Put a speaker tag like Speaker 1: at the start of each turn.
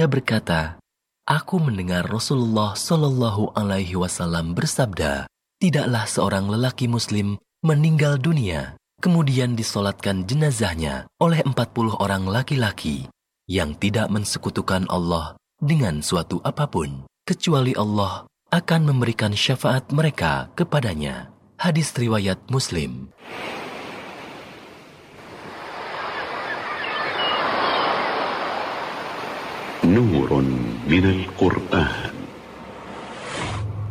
Speaker 1: Ia berkata, "Aku mendengar Rasulullah Shallallahu Alaihi Wasallam bersabda, tidaklah seorang lelaki Muslim meninggal dunia, kemudian disolatkan jenazahnya oleh 40 orang laki-laki yang tidak mensekutukan Allah dengan suatu apapun, kecuali Allah akan memberikan syafaat mereka kepadanya." Hadis riwayat Muslim.
Speaker 2: نور من القرآن